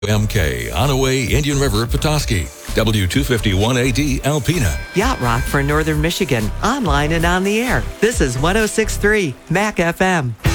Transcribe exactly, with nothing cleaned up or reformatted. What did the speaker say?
M K, Onaway, Indian River, Petoskey. W two fifty-one A D, Alpena. Yacht Rock for Northern Michigan. Online and on the air. This is one oh six point three M A C F M.